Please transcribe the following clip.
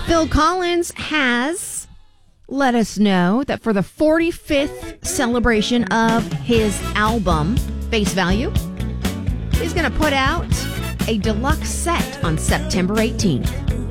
Phil Collins has let us know that for the 45th celebration of his album, Face Value, he's going to put out a deluxe set on September 18th.